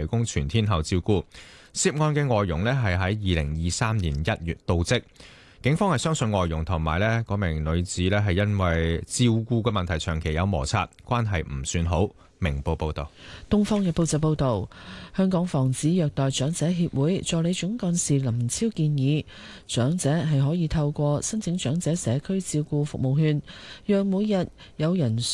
供全天候照顧。涉案嘅外傭呢係喺2023年1月到職。警方係相信外傭同埋呢嗰名女子呢係因為照顧嘅問題長期有摩擦，關係唔算好。明報報道。 東方日報就報道，香港防止虐待長者協會助理總幹事林超建議，長者係可以透過申請長者社區照顧服務券，讓每日有人